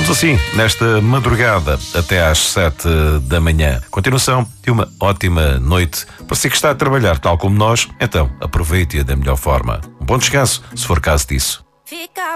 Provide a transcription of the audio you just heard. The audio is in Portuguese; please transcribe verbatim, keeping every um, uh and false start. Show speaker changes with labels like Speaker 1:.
Speaker 1: Vamos assim, nesta madrugada até às sete da manhã. Continuação de uma ótima noite. Para si que está a trabalhar tal como nós, então aproveite-a da melhor forma. Um bom descanso, se for caso disso.